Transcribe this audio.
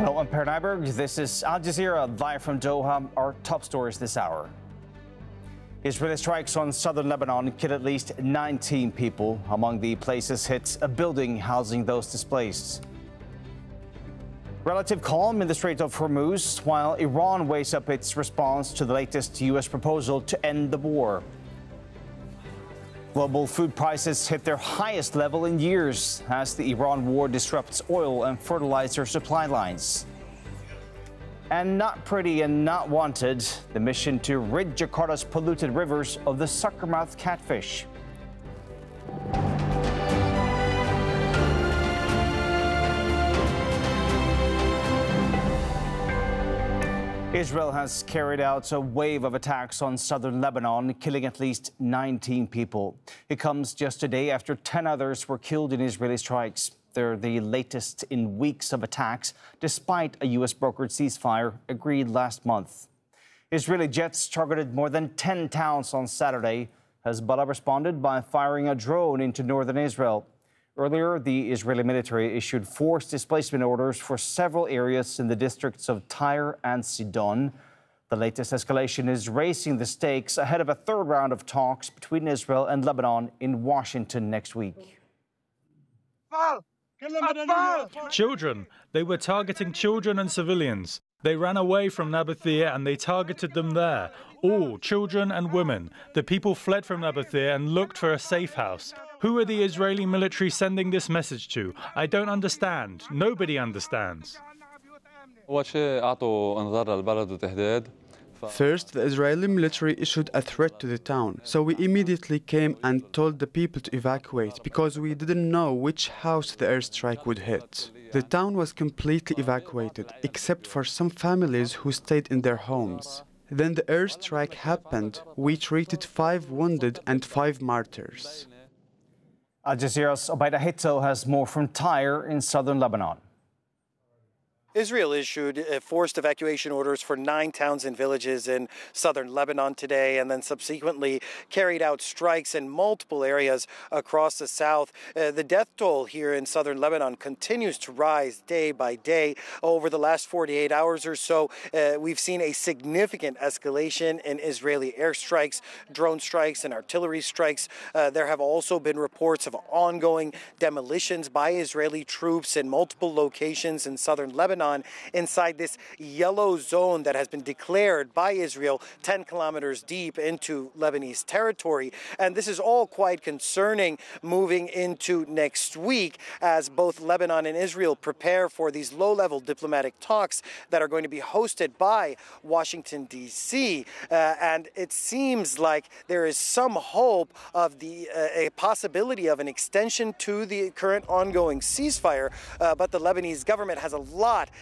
Hello, I'm Per Nyberg. This is Al Jazeera live from Doha. Our top stories this hour. Israeli strikes on southern Lebanon killed at least 19 people. Among the places hit, a building housing those displaced. Relative calm in the Strait of Hormuz, while Iran weighs up its response to the latest U.S. proposal to end the war. Global food prices hit their highest level in years as the Iran war disrupts oil and fertilizer supply lines. And not pretty and not wanted, the mission to rid Jakarta's polluted rivers of the suckermouth catfish. Israel has carried out a wave of attacks on southern Lebanon, killing at least 19 people. It comes just a day after 10 others were killed in Israeli strikes. They're the latest in weeks of attacks, despite a U.S.-brokered ceasefire agreed last month. Israeli jets targeted more than 10 towns on Saturday. Hezbollah responded by firing a drone into northern Israel. Earlier, the Israeli military issued forced displacement orders for several areas in the districts of Tyre and Sidon. The latest escalation is raising the stakes ahead of a third round of talks between Israel and Lebanon in Washington next week. Children. They were targeting children and civilians. They ran away from Nabathia and they targeted them there. All children and women. The people fled from Nabathia and looked for a safe house. Who are the Israeli military sending this message to? I don't understand. Nobody understands. First, the Israeli military issued a threat to the town, so we immediately came and told the people to evacuate because we didn't know which house the airstrike would hit. The town was completely evacuated, except for some families who stayed in their homes. Then the airstrike happened. We treated 5 wounded and 5 martyrs. Al Jazeera's Obaida Hitto has more from Tyre in southern Lebanon. Israel issued forced evacuation orders for 9 towns and villages in southern Lebanon today, and then subsequently carried out strikes in multiple areas across the south. The death toll here in southern Lebanon continues to rise day by day. Over the last 48 hours or so, we've seen a significant escalation in Israeli airstrikes, drone strikes, and artillery strikes. There have also been reports of ongoing demolitions by Israeli troops in multiple locations in southern Lebanon, inside this yellow zone that has been declared by Israel 10 kilometers deep into Lebanese territory. And this is all quite concerning moving into next week as both Lebanon and Israel prepare for these low-level diplomatic talks that are going to be hosted by Washington, D.C. And it seems like there is some hope of a possibility of an extension to the current ongoing ceasefire. But the Lebanese government has a lot